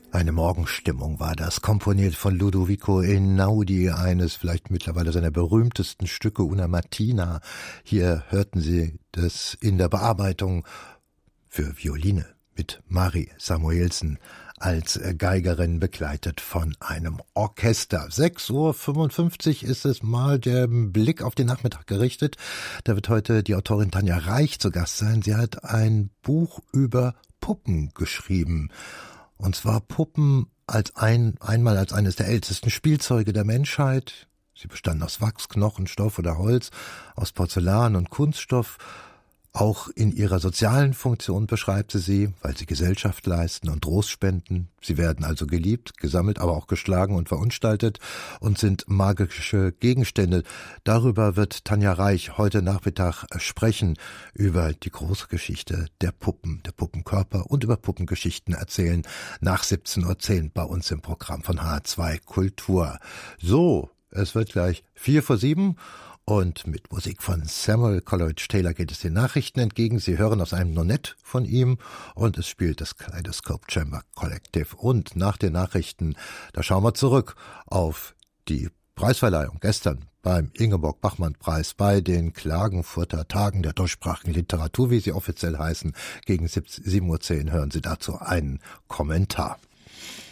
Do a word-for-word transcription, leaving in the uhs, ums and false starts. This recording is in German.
Eine Morgenstimmung war das, komponiert von Ludovico Einaudi, eines vielleicht mittlerweile seiner berühmtesten Stücke, Una Mattina. Hier hörten Sie das in der Bearbeitung für Violine mit Mari Samuelsen als Geigerin, begleitet von einem Orchester. sechs Uhr fünfundfünfzig ist es mal, der Blick auf den Nachmittag gerichtet. Da wird heute die Autorin Tanja Reich zu Gast sein. Sie hat ein Buch über Puppen geschrieben. Und zwar Puppen als ein, einmal als eines der ältesten Spielzeuge der Menschheit. Sie bestanden aus Wachs, Knochen, Stoff oder Holz, aus Porzellan und Kunststoff. Auch in ihrer sozialen Funktion beschreibt sie sie, weil sie Gesellschaft leisten und Trost spenden. Sie werden also geliebt, gesammelt, aber auch geschlagen und verunstaltet und sind magische Gegenstände. Darüber wird Tanja Reich heute Nachmittag sprechen, über die große Geschichte der Puppen, der Puppenkörper und über Puppengeschichten erzählen. Nach siebzehn Uhr zehn bei uns im Programm von H R zwei Kultur. So, es wird gleich vier vor sieben. Und mit Musik von Samuel Coleridge Taylor geht es den Nachrichten entgegen. Sie hören aus einem Nonett von ihm und es spielt das Kaleidoscope Chamber Collective. Und nach den Nachrichten, da schauen wir zurück auf die Preisverleihung gestern beim Ingeborg-Bachmann-Preis bei den Klagenfurter Tagen der deutschsprachigen Literatur, wie sie offiziell heißen. Gegen sieben Uhr zehn hören Sie dazu einen Kommentar.